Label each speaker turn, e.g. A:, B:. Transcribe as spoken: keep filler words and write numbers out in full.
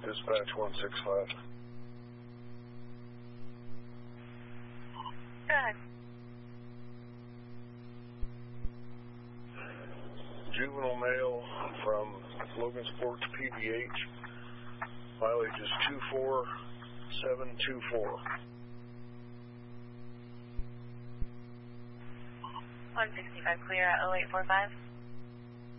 A: Dispatch one six five.
B: Go ahead.
A: Juvenile male from Logansport to P B H. Mileage is two four seven two four.
B: one sixty-five clear at oh eight four five.